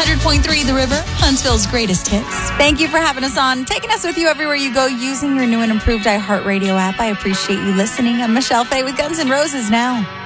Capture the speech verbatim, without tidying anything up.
hundred point three The River, Huntsville's greatest hits. Thank you for having us on, taking us with you everywhere you go using your new and improved iHeartRadio app. I appreciate you listening. I'm Michelle Fay with Guns N' Roses now.